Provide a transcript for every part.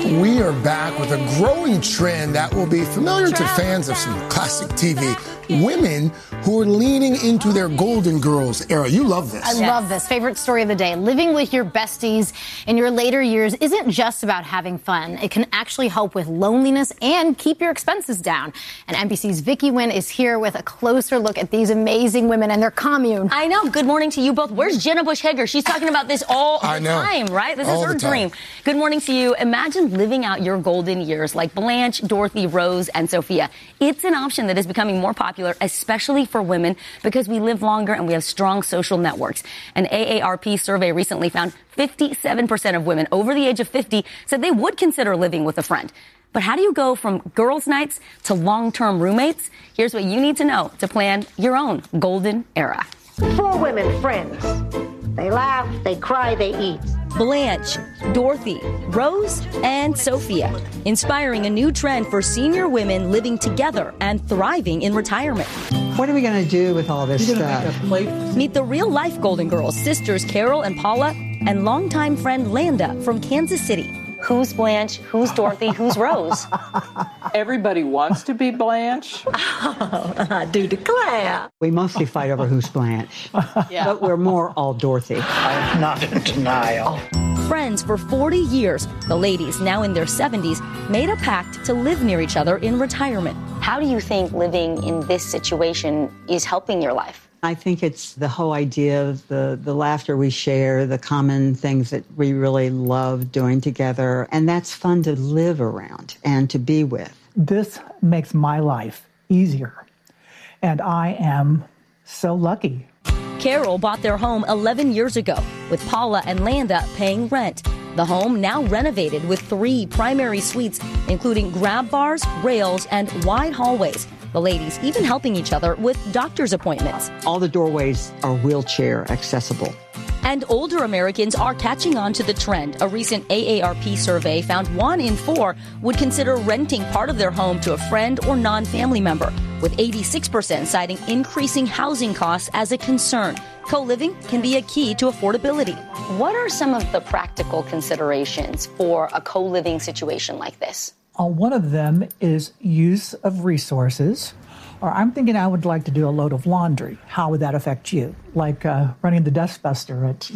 We are back with a growing trend that will be familiar to fans of some classic TV. Women who are leaning into their Golden Girls era. You love this. I love this. Favorite story of the day. Living with your besties in your later years isn't just about having fun. It can actually help with loneliness and keep your expenses down. And NBC's Vicky Nguyen is here with a closer look at these amazing women and their commune. I know. Good morning to you both. Where's Jenna Bush Hager? She's talking about this all the time, right? This is her dream. Good morning to you. Imagine living out your golden years like Blanche, Dorothy, Rose, and Sophia. It's an option that is becoming more popular, especially for women, because we live longer and we have strong social networks. An AARP survey recently found 57% of women over the age of 50 said they would consider living with a friend. But how do you go from girls' nights to long-term roommates? Here's what you need to know to plan your own golden era. 4 women friends. They laugh, they cry, they eat. Blanche, Dorothy, Rose, and Sophia, inspiring a new trend for senior women living together and thriving in retirement. What are we going to do with all this stuff? Meet the real-life Golden Girls, sisters Carol and Paula, and longtime friend Landa from Kansas City. Who's Blanche? Who's Dorothy? Who's Rose? Everybody wants to be Blanche. I do declare. We mostly fight over who's Blanche, but we're more all Dorothy. I'm not in denial. Friends for 40 years, the ladies, now in their 70s, made a pact to live near each other in retirement. How do you think living in this situation is helping your life? I think it's the whole idea of the laughter we share, the common things that we really love doing together. And that's fun to live around and to be with. This makes my life easier. And I am so lucky. Carol bought their home 11 years ago, with Paula and Landa paying rent. The home now renovated with 3 primary suites, including grab bars, rails, and wide hallways. The ladies even helping each other with doctor's appointments. All the doorways are wheelchair accessible. And older Americans are catching on to the trend. A recent AARP survey found 1 in 4 would consider renting part of their home to a friend or non-family member, with 86% citing increasing housing costs as a concern. Co-living can be a key to affordability. What are some of the practical considerations for a co-living situation like this? One of them is use of resources. Or I'm thinking I would like to do a load of laundry. How would that affect you? Like running the dustbuster at,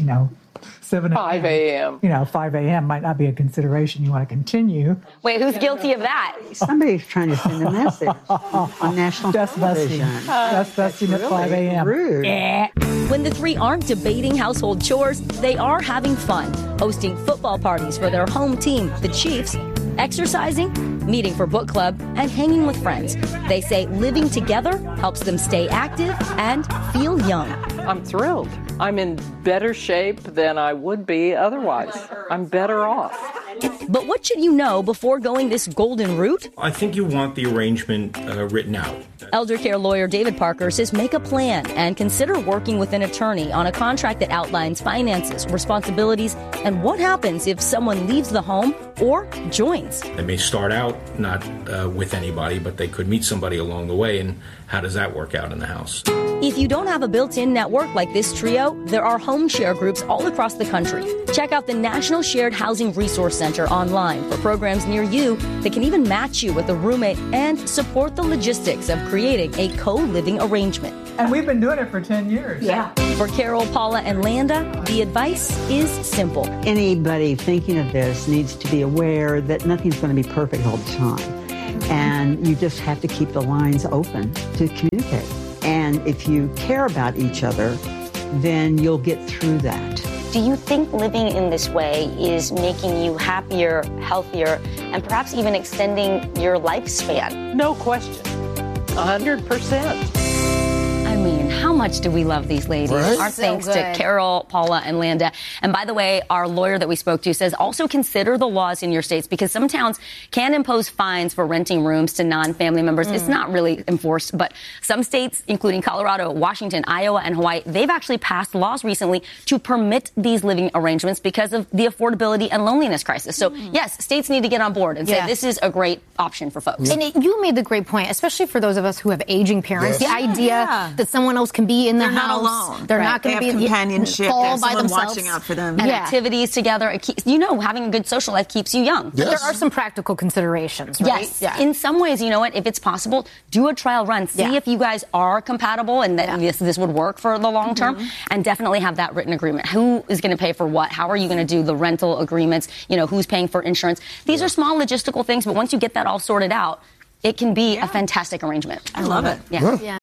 5 a.m. 5 a.m. might not be a consideration you want to continue. Wait, who's guilty of that? Somebody's trying to send a message on national television. Dustbusting at 5 a.m. Rude. When the 3 aren't debating household chores, they are having fun, hosting football parties for their home team, the Chiefs, exercising, meeting for book club, and hanging with friends. They say living together helps them stay active and feel young. I'm thrilled. I'm in better shape than I would be otherwise. I'm better off. But what should you know before going this golden route? I think you want the arrangement written out. Elder care lawyer David Parker says make a plan and consider working with an attorney on a contract that outlines finances, responsibilities, and what happens if someone leaves the home or joins. They may start out not with anybody, but they could meet somebody along the way, and how does that work out in the house? If you don't have a built-in network like this trio, there are home share groups all across the country. Check out the National Shared Housing Resource Center online for programs near you that can even match you with a roommate and support the logistics of creating a co-living arrangement. And we've been doing it for 10 years. Yeah. For Carol, Paula, and Landa, the advice is simple. Anybody thinking of this needs to be aware that nothing's going to be perfect all the time. And you just have to keep the lines open to communicate. And if you care about each other, then you'll get through that. Do you think living in this way is making you happier, healthier, and perhaps even extending your lifespan? No question. 100%. I mean, how much do we love these ladies? Right? Our thanks to Carol, Paula, and Landa. And by the way, our lawyer that we spoke to says also consider the laws in your states, because some towns can impose fines for renting rooms to non-family members. It's not really enforced, but some states, including Colorado, Washington, Iowa, and Hawaii, they've actually passed laws recently to permit these living arrangements because of the affordability and loneliness crisis. So yes, states need to get on board and say this is a great option for folks. And you made the great point, especially for those of us who have aging parents, the idea that someone professionals can be in the They're house. not alone. They're not going to be companionship. all by themselves. Watching out for them. And activities together. It keeps, having a good social life keeps you young. But there are some practical considerations, right? Yes. Yeah. In some ways, you know what? If it's possible, do a trial run. See if you guys are compatible and that this would work for the long term. And definitely have that written agreement. Who is going to pay for what? How are you going to do the rental agreements? Who's paying for insurance? These are small logistical things, but once you get that all sorted out, it can be a fantastic arrangement. I love it. Yeah.